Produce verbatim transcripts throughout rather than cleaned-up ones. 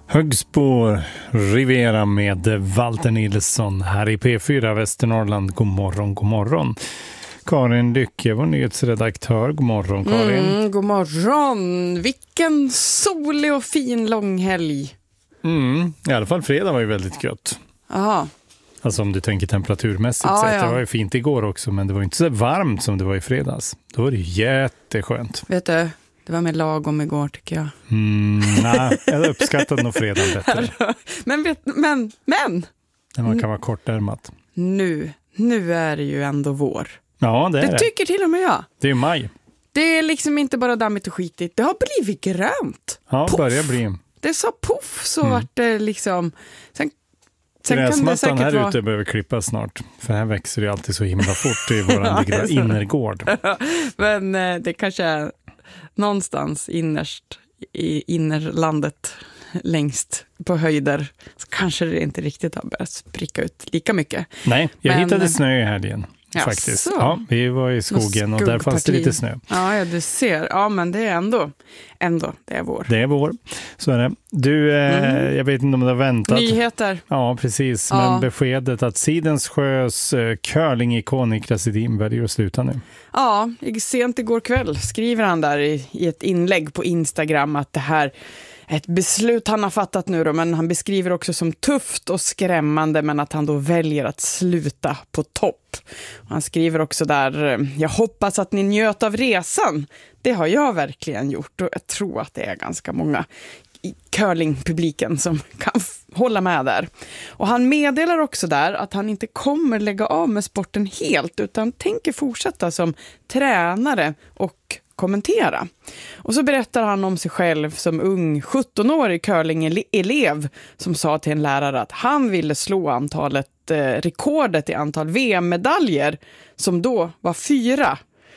Högsbo Rivera med Walter Nilsson här i P fyra Västernorrland. God morgon, god morgon. Karin Lycke, vår nyhetsredaktör. God morgon, Karin. Mm, god morgon. Vilken solig och fin långhelg. Mm, i alla fall fredag var ju väldigt gött. Aha. Alltså om du tänker temperaturmässigt Ja, sett. ja. Det var ju fint igår också, men det var inte så varmt som det var i fredags. Då var det jätteskönt. Vet du, det var med lagom igår tycker jag. Mm, nej, jag uppskattade nog fredagen bättre. men, vet, men, men. När man kan vara kortärmat. Nu, nu är det ju ändå vår. Ja, det är det. det. tycker till och med jag. Det är maj. Det är liksom inte bara dammigt och skitigt. Det har blivit grönt. Ja, Puff. börjar bli. Det sa puff så Mm. vart det liksom... Sen, sen kan det Gräsmattan säkert här vara... ute behöver klippas snart. För här växer det alltid så himla fort i vår Ja, lilla innergård. Men eh, det kanske är någonstans innerst i innerlandet längst på höjder så kanske det inte riktigt har börjat spricka ut lika mycket. Nej, jag Men, hittade snö i helgen. Ja, faktiskt. så. Ja, vi var i skogen och där fanns det lite snö. Ja, ja, du ser. Ja, men det är ändå, ändå, det är vår. Det är vår. Så är det. Du, eh, Mm. jag vet inte om du har väntat. Nyheter. Ja, precis. Ja. Men beskedet att Sidenssjös eh, curling-ikon Niklas Edin väljer att sluta nu. Ja, sent igår kväll skriver han där i, i ett inlägg på Instagram att det här är ett beslut han har fattat nu då, men han beskriver också som tufft och skrämmande, men att han då väljer att sluta på topp. Och han skriver också där, jag hoppas att ni njöt av resan. Det har jag verkligen gjort och jag tror att det är ganska många i curlingpubliken som kan f- hålla med där. Och han meddelar också där att han inte kommer lägga av med sporten helt utan tänker fortsätta som tränare och kommentera. Och så berättar han om sig själv som ung sjuttonårig curling-elev som sa till en lärare att han ville slå antalet eh, rekordet i antal V M-medaljer som då var fyra.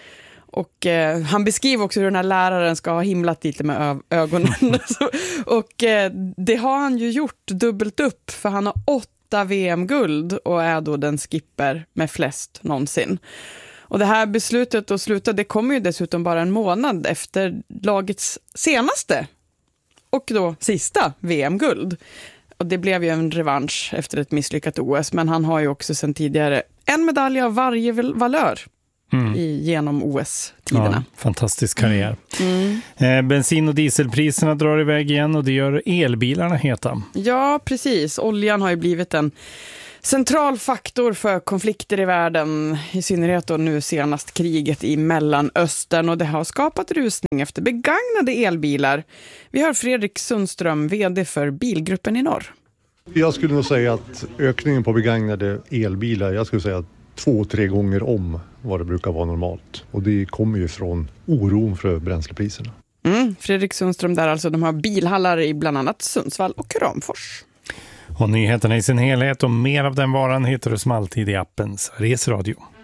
Och eh, han beskriver också hur den här läraren ska ha himlat lite med ö- ögonen. och eh, det har han ju gjort dubbelt upp för han har åtta V M-guld och är då den skipper med flest någonsin. Och det här beslutet att sluta, det kommer ju dessutom bara en månad efter lagets senaste och då sista V M-guld. Och det blev ju en revansch efter ett misslyckat O S, men han har ju också sedan tidigare en medalj av varje valör mm. i, genom O S-tiderna. Ja, fantastisk karriär. Mm. Eh, bensin- och dieselpriserna drar iväg igen och det gör elbilarna heta. Ja, precis. Oljan har ju blivit en central faktor för konflikter i världen, i synnerhet då nu senast kriget i Mellanöstern, och det har skapat rusning efter begagnade elbilar. Vi har Fredrik Sundström, vd för Bilgruppen i norr. Jag skulle nog säga att ökningen på begagnade elbilar, jag skulle säga två, tre gånger om vad det brukar vara normalt. Och det kommer ju från oron för bränslepriserna. Mm, Fredrik Sundström där alltså, de har bilhallar i bland annat Sundsvall och Kramfors. Och nyheterna i sin helhet och mer av den varan hittar du som alltid i appen Sveriges Radio.